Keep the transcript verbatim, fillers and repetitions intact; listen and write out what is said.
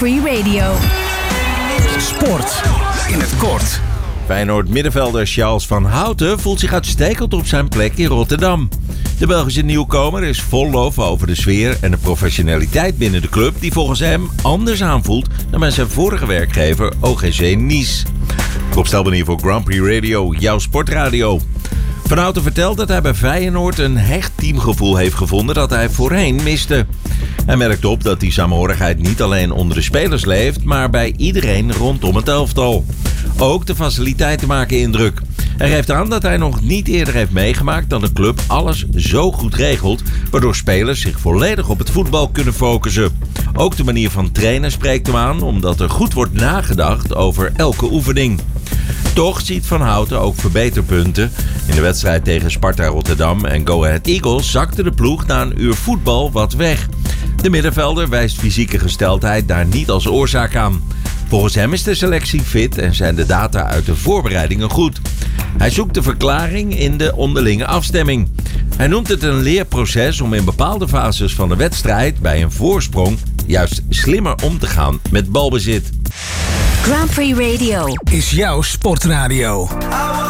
Free Radio. Sport in het kort. Feyenoord-middenvelder Charles van Houten voelt zich uitstekend op zijn plek in Rotterdam. De Belgische nieuwkomer is vol lof over de sfeer en de professionaliteit binnen de club, die volgens hem anders aanvoelt dan bij zijn vorige werkgever O G C Nice. Rob Stelben hier voor Grand Prix Radio, jouw sportradio. Van Houten vertelt dat hij bij Feyenoord een hecht teamgevoel heeft gevonden dat hij voorheen miste. Hij merkt op dat die saamhorigheid niet alleen onder de spelers leeft, maar bij iedereen rondom het elftal. Ook de faciliteiten maken indruk. Hij geeft aan dat hij nog niet eerder heeft meegemaakt dat een club alles zo goed regelt, waardoor spelers zich volledig op het voetbal kunnen focussen. Ook de manier van trainen spreekt hem aan, omdat er goed wordt nagedacht over elke oefening. Toch ziet Van Houten ook verbeterpunten. In de wedstrijd tegen Sparta Rotterdam en Go Ahead Eagles zakte de ploeg na een uur voetbal wat weg. De middenvelder wijst fysieke gesteldheid daar niet als oorzaak aan. Volgens hem is de selectie fit en zijn de data uit de voorbereidingen goed. Hij zoekt de verklaring in de onderlinge afstemming. Hij noemt het een leerproces om in bepaalde fases van de wedstrijd bij een voorsprong juist slimmer om te gaan met balbezit. Grand Prix Radio is jouw sportradio.